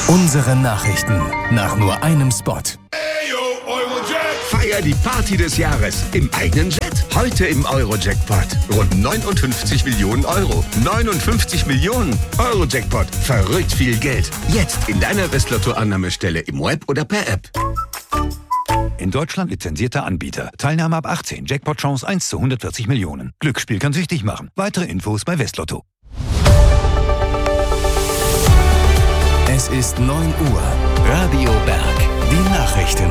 Unsere Nachrichten nach nur einem Spot. Feier die Party des Jahres im eigenen Jet. Heute im Euro-Jackpot. Rund 59 Millionen Euro. 59 Millionen Euro-Jackpot. Verrückt viel Geld. Jetzt in deiner Westlotto-Annahmestelle im Web oder per App. In Deutschland lizenzierter Anbieter. Teilnahme ab 18. Jackpot-Chance 1 zu 140 Millionen. Glücksspiel kann süchtig machen. Weitere Infos bei Westlotto. Es ist 9 Uhr. Radio Berg. Die Nachrichten.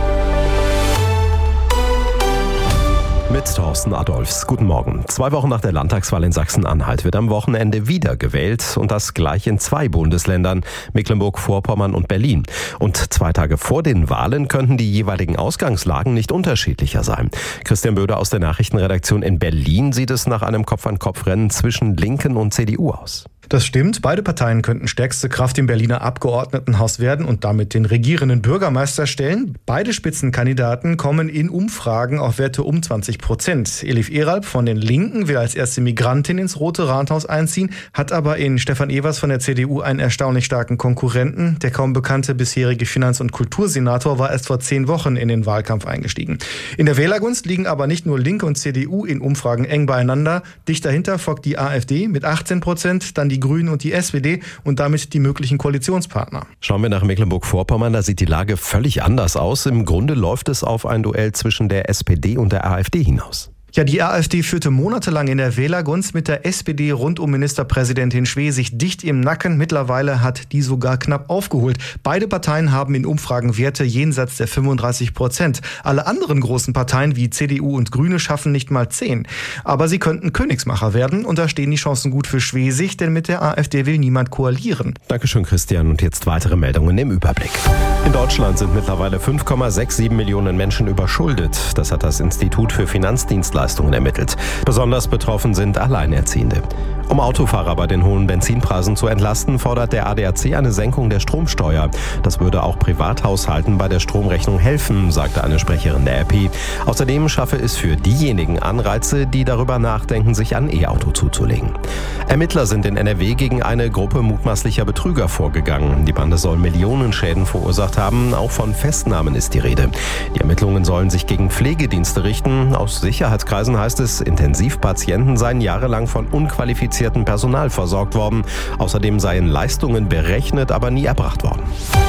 Mit Thorsten Adolfs. Guten Morgen. 2 Wochen nach der Landtagswahl in Sachsen-Anhalt wird am Wochenende wieder gewählt und das gleich in 2 Bundesländern, Mecklenburg-Vorpommern und Berlin. Und 2 Tage vor den Wahlen könnten die jeweiligen Ausgangslagen nicht unterschiedlicher sein. Christian Böder aus der Nachrichtenredaktion in Berlin sieht es nach einem Kopf-an-Kopf-Rennen zwischen Linken und CDU aus. Das stimmt. Beide Parteien könnten stärkste Kraft im Berliner Abgeordnetenhaus werden und damit den regierenden Bürgermeister stellen. Beide Spitzenkandidaten kommen in Umfragen auf Werte um 20%. Elif Eralp von den Linken will als erste Migrantin ins Rote Rathaus einziehen, hat aber in Stefan Evers von der CDU einen erstaunlich starken Konkurrenten. Der kaum bekannte bisherige Finanz- und Kultursenator war erst vor 10 Wochen in den Wahlkampf eingestiegen. In der Wählergunst liegen aber nicht nur Linke und CDU in Umfragen eng beieinander. Dicht dahinter folgt die AfD mit 18%, dann die Grünen und die SPD und damit die möglichen Koalitionspartner. Schauen wir nach Mecklenburg-Vorpommern, da sieht die Lage völlig anders aus. Im Grunde läuft es auf ein Duell zwischen der SPD und der AfD hinaus. Ja, die AfD führte monatelang in der Wählergunst mit der SPD rund um Ministerpräsidentin Schwesig dicht im Nacken. Mittlerweile hat die sogar knapp aufgeholt. Beide Parteien haben in Umfragen Werte jenseits der 35%. Alle anderen großen Parteien wie CDU und Grüne schaffen nicht mal 10. Aber sie könnten Königsmacher werden und da stehen die Chancen gut für Schwesig, denn mit der AfD will niemand koalieren. Dankeschön, Christian. Und jetzt weitere Meldungen im Überblick. In Deutschland sind mittlerweile 5,67 Millionen Menschen überschuldet. Das hat das Institut für Finanzdienstleistungen ermittelt. Besonders betroffen sind Alleinerziehende. Um Autofahrer bei den hohen Benzinpreisen zu entlasten, fordert der ADAC eine Senkung der Stromsteuer. Das würde auch Privathaushalten bei der Stromrechnung helfen, sagte eine Sprecherin der RP. Außerdem schaffe es für diejenigen Anreize, die darüber nachdenken, sich ein E-Auto zuzulegen. Ermittler sind in NRW gegen eine Gruppe mutmaßlicher Betrüger vorgegangen. Die Bande soll Millionenschäden verursacht haben. Auch von Festnahmen ist die Rede. Die Ermittlungen sollen sich gegen Pflegedienste richten. Aus Sicherheitskreisen heißt es, Intensivpatienten seien jahrelang von unqualifiziertem Personal versorgt worden. Außerdem seien Leistungen berechnet, aber nie erbracht worden.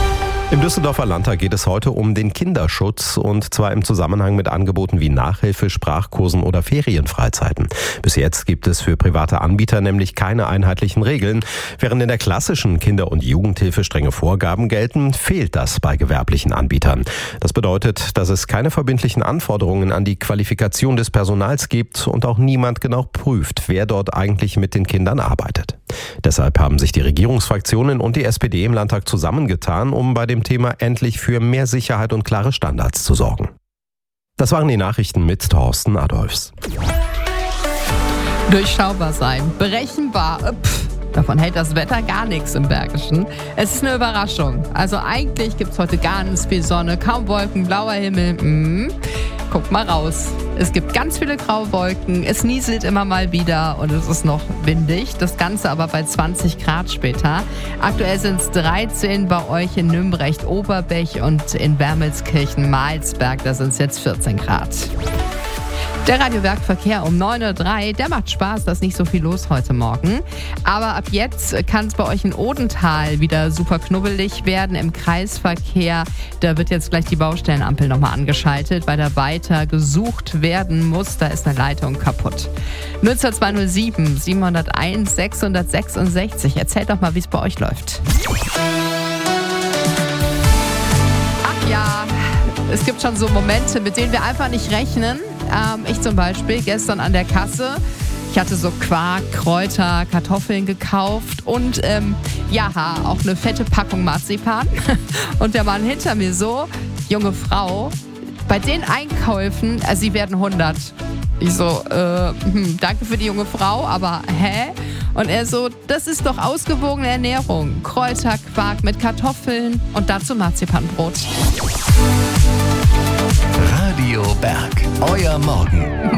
Im Düsseldorfer Landtag geht es heute um den Kinderschutz und zwar im Zusammenhang mit Angeboten wie Nachhilfe, Sprachkursen oder Ferienfreizeiten. Bis jetzt gibt es für private Anbieter nämlich keine einheitlichen Regeln. Während in der klassischen Kinder- und Jugendhilfe strenge Vorgaben gelten, fehlt das bei gewerblichen Anbietern. Das bedeutet, dass es keine verbindlichen Anforderungen an die Qualifikation des Personals gibt und auch niemand genau prüft, wer dort eigentlich mit den Kindern arbeitet. Deshalb haben sich die Regierungsfraktionen und die SPD im Landtag zusammengetan, um bei dem Thema endlich für mehr Sicherheit und klare Standards zu sorgen. Das waren die Nachrichten mit Thorsten Adolfs. Durchschaubar sein, berechenbar, davon hält das Wetter gar nichts im Bergischen. Es ist eine Überraschung. Also eigentlich gibt es heute ganz viel Sonne, kaum Wolken, blauer Himmel. Guckt mal raus. Es gibt ganz viele graue Wolken, es nieselt immer mal wieder und es ist noch windig. Das Ganze aber bei 20 Grad später. Aktuell sind es 13 bei euch in Nümbrecht, Oberbech und in Wermelskirchen-Mahlsberg. Da sind es jetzt 14 Grad. Der Radiowerkverkehr um 9.03 Uhr, der macht Spaß, da ist nicht so viel los heute Morgen. Aber ab jetzt kann es bei euch in Odenthal wieder super knubbelig werden im Kreisverkehr. Da wird jetzt gleich die Baustellenampel nochmal angeschaltet, weil da weiter gesucht werden muss. Da ist eine Leitung kaputt. Nutzer 207 701 666. Erzählt doch mal, wie es bei euch läuft. Ach ja, es gibt schon so Momente, mit denen wir einfach nicht rechnen. Ich zum Beispiel gestern an der Kasse. Ich hatte so Quark, Kräuter, Kartoffeln gekauft und auch eine fette Packung Marzipan. Und der Mann hinter mir so, junge Frau, bei den Einkäufen, also sie werden 100. Ich so, danke für die junge Frau, aber hä? Und er so, das ist doch ausgewogene Ernährung. Kräuter, Quark mit Kartoffeln und dazu Marzipanbrot. Radio Berg, euer Morgen.